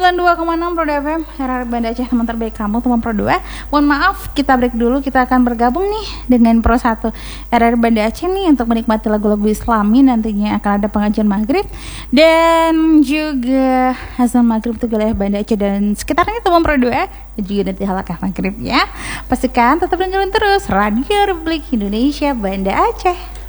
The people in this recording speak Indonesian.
92,6 Pro FM, RRI Banda Aceh, teman terbaik kamu, teman Pro 2. Mohon maaf, kita break dulu. Kita akan bergabung nih dengan Pro 1 RRI Banda Aceh nih untuk menikmati lagu-lagu Islami. Nantinya akan ada pengajian maghrib dan juga azan maghrib untuk wilayah Banda Aceh dan sekitarnya, teman Pro 2, dan juga nanti halakah maghrib ya. Pastikan tetap dengerin terus Radio Republik Indonesia Banda Aceh.